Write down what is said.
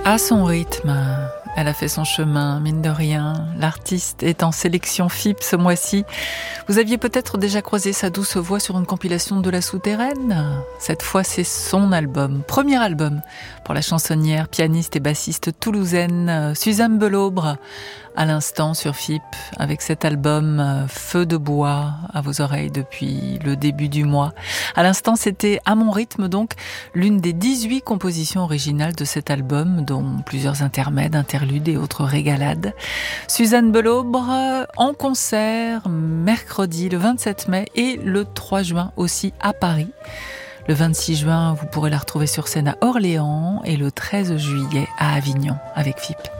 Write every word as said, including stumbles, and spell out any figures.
À son rythme, elle a fait son chemin, mine de rien. L'artiste est en sélection F I P ce mois-ci. Vous aviez peut-être déjà croisé sa douce voix sur une compilation de La Souterraine. Cette fois, c'est son album, premier album pour la chansonnière, pianiste et bassiste toulousaine Suzanne Belaubre. À l'instant sur F I P, avec cet album Feu de bois à vos oreilles depuis le début du mois. À l'instant, c'était À mon rythme, donc, l'une des dix-huit compositions originales de cet album, dont plusieurs intermèdes, interludes et autres régalades. Suzanne Belaubre en concert mercredi le vingt-sept mai et le trois juin aussi à Paris. Le vingt-six juin, vous pourrez la retrouver sur scène à Orléans et le treize juillet à Avignon avec F I P.